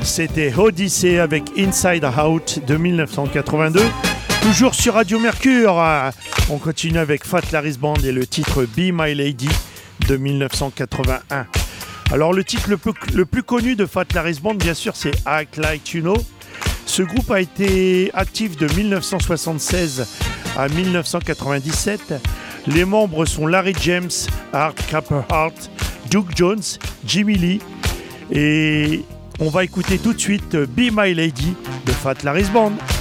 C'était Odyssey avec Inside Out de 1982. Toujours sur Radio Mercure. On continue avec Fat Larry's Band et le titre Be My Lady de 1981. Alors le titre le plus connu de Fat Larry's Band, bien sûr, c'est Act Like You Know. Ce groupe a été actif de 1976 à 1997. Les membres sont Larry James, Art Carterhart, Duke Jones, Jimmy Lee. Et on va écouter tout de suite Be My Lady de Fat Larry's Band.